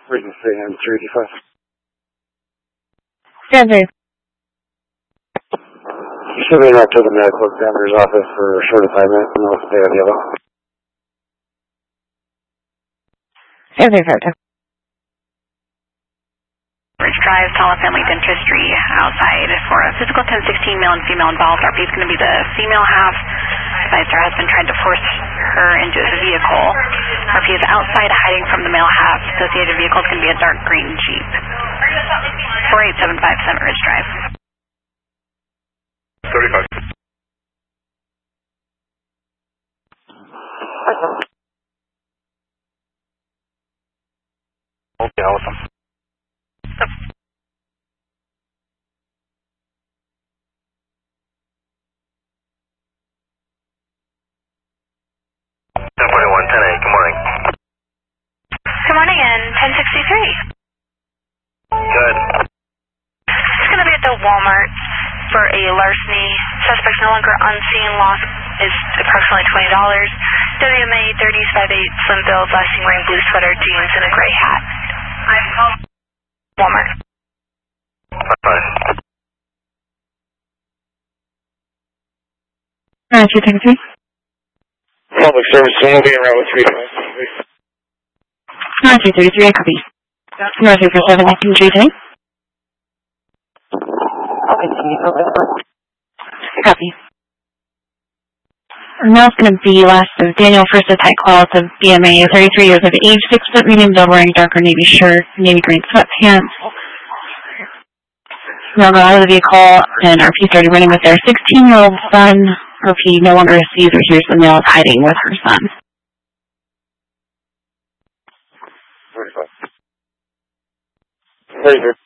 Regency and 385. Standard. You should be up to the medical examiner's office for a short assignment and we'll stay on the other. Standard. Bridge Drive, Solid Family Dentistry outside for a physical 1016 male and female involved. RP is going to be the female half. Advised her husband tried to force her into his vehicle. RP is outside hiding from the male half. Associated vehicle is going to be a dark green Jeep. 48757 Ridge Drive. 35. Okay, awesome. 1041-10A, good morning. Good morning, and 1063. Good. It's going to be at the Walmart for a larceny. Suspect's no longer unseen. Loss is approximately $20. WMA 30s 5'8", slim build, last seen wearing blue sweater, jeans, and a gray hat. I'm home. Walmart. Fine. 233. Public service will be around with 355. 233, I copy. 247, J-Day. Copy. And now it's going to be last of Daniel First of Tight Claws of BMA, 33 years of age, 6 foot medium build, wearing darker navy shirt, navy green sweatpants. Now go out of the vehicle, and RP started running with their 16-year-old son. RP no longer sees or hears the male hiding with her son. 45. 33.